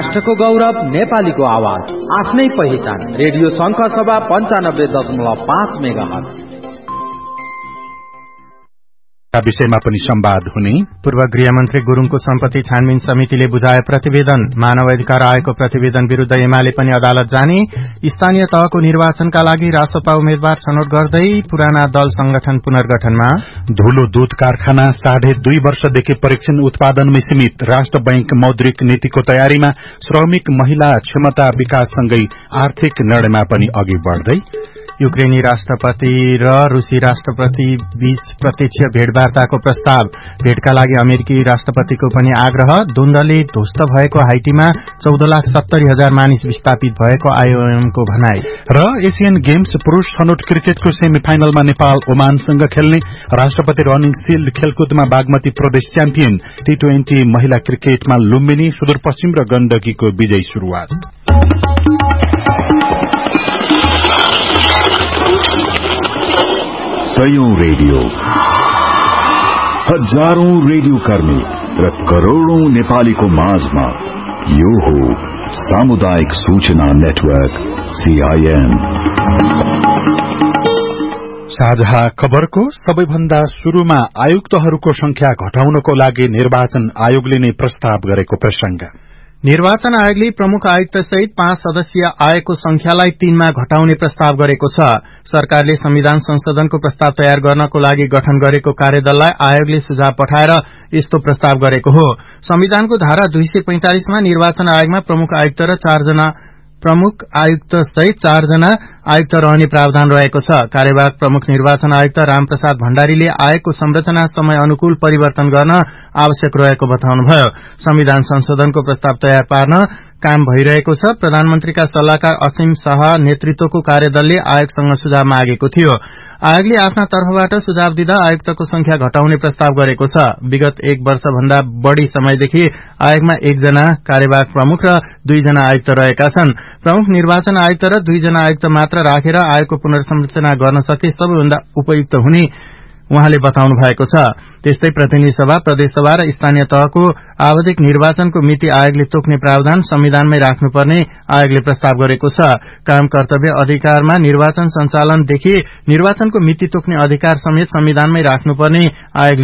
राष्ट्रको गौरव नेपालीको आवाज, आफ्नै पहिचान। रेडियो शंखसभा 95.5 मेगाहर्ज विषयमा पनि संवाद हुने। पूर्व गृहमन्त्री गुरुङको सम्पत्ति छानबिन समितिले बुझाए प्रतिवेदन। मानव अधिकार आयोगको प्रतिवेदन विरूद्ध एमाले पनि अदालत जाने। स्थानीय तहको निर्वाचनका लागि रासपा उम्मेद्वार छनौट गर्दै पुराना दल संगठन पुनर्गठनमा। धुलो दूध कारखाना 2.5 वर्षदेखि परीक्षण उत्पादनमै सीमित। राष्ट्र बैंक मौद्रिक नीतिको तयारीमा। श्रमिक महिला क्षमता विकाससँगै आर्थिक निर्णयमा पनि अघि बढ्दै। युक्रेनी राष्ट्रपति र रूसी राष्ट्रपति बीच प्रत्यक्ष भेटवार्ताको प्रस्ताव। भेटका लागि अमेरिकी राष्ट्रपतिको पनि आग्रह। द्वन्द्वले ध्वस्त भएको हाइटीमा 14,70,000 मानिस विस्थापित भएको आईओएमको भनाई। र एशियन गेम्स पुरूष छनौट क्रिकेटको सेमिफाइनलमा नेपाल ओमानसँग खेल्ने। राष्ट्रपति रनिङ शिल्ड खेलकुदमा बागमती प्रदेश च्याम्पियन। T20 महिला क्रिकेटमा लुम्बिनी, सुदूरपश्चिम र गण्डकीको विजयी शुरूआत। सयौं रेडियो, हजारौं रेडियो कर्मी र करोड़ौं नेपालीको माझमा यो हो सामुदायिक सूचना नेटवर्क CIN। साझा खबरको सबैभन्दा शुरूमा आयुक्तहरूको संख्या घटाउनको लागि निर्वाचन आयोगले नै प्रस्ताव गरेको प्रसंग। निर्वाचन आयोगले प्रमुख आयुक्त सहित 5 सदस्यीय आयोगको संख्यालाई 3 मा घटाउने प्रस्ताव गरेको छ। सरकारले संविधान संशोधनको प्रस्ताव तयार गर्नको लागि गठन गरेको कार्यदललाई आयोगले सुझाव पठाएर यस्तो प्रस्ताव गरेको हो। संविधानको धारा 245 मा निर्वाचन आयोगमा प्रमुख आयुक्त र 4 जना प्रमुख आयुक्त सहित 4 जना आयुक्त रहने प्रावधान रहेको छ। कार्यवाहक प्रमुख निर्वाचन आयुक्त रामप्रसाद भण्डारीले आयोगको संरचना समय अनुकूल परिवर्तन गर्न आवश्यक रहेको बताउनुभयो। संविधान संशोधनको प्रस्ताव तयार पार्न काम भइरहेको छ। प्रधानमन्त्रीका सल्लाहकार असीम शाह नेतृत्वको कार्यदलले आयोगसँग सुझाव मागेको थियो। आयोगले आफ्ना तर्फबाट सुझाव दिँदा आयुक्तको संख्या घटाउने प्रस्ताव गरेको छ। विगत 1 वर्षभन्दा बढ़ी समयदेखि आयोगमा 1 जना कार्यवाहक प्रमुख र 2 जना आयुक्त रहेका छन्। प्रमुख निर्वाचन आयुक्त र 2 जना आयुक्त मात्र राखेर आयोगको पुनर्संरचना गर्न सके सबैभन्दा उपयुक्त हुने उहाँले बताउनु भएको छ। त्यस्तै प्रतिनिधि सभा, प्रदेश सभा र स्थानीय तहको आवधिक निर्वाचनको मिति आयोगले तोक्ने प्रावधान संविधानमै राख्नुपर्ने आयोगले प्रस्ताव गरेको छ। काम कर्तव्य अधिकारमा निर्वाचन सञ्चालनदेखि निर्वाचनको मिति तोक्ने अधिकार समेत संविधानमै राख्नुपर्ने आयोगले